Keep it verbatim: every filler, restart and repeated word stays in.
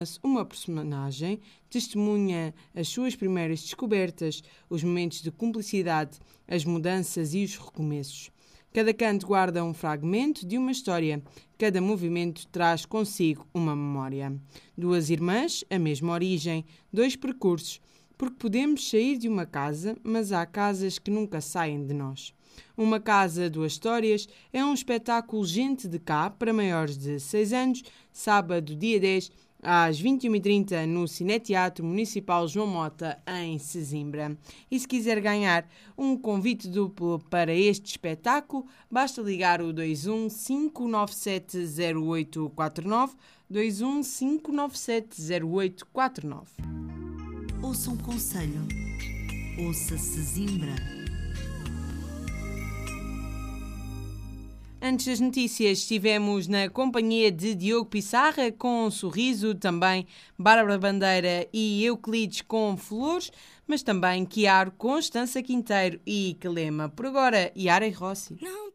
Uma personagem testemunha as suas primeiras descobertas, os momentos de cumplicidade, as mudanças e os recomeços. Cada canto guarda um fragmento de uma história. Cada movimento traz consigo uma memória. Duas irmãs, a mesma origem, dois percursos. Porque podemos sair de uma casa, mas há casas que nunca saem de nós. Uma Casa, Duas Histórias é um espetáculo Gente de Cá para maiores de seis anos, sábado, dia dez, às vinte e uma e trinta, no Cineteatro Municipal João Mota, em Sesimbra. E se quiser ganhar um convite duplo para este espetáculo, basta ligar o dois um cinco nove sete zero oito quatro nove, dois um cinco nove sete zero oito quatro nove. Ouça um conselho. Ouça Sesimbra. Antes das notícias, estivemos na companhia de Diogo Pissarra com um sorriso, também Bárbara Bandeira e Euclides com flores, mas também Chiaro, Constança Quinteiro e Calema. Por agora, Yara e Rossi. Não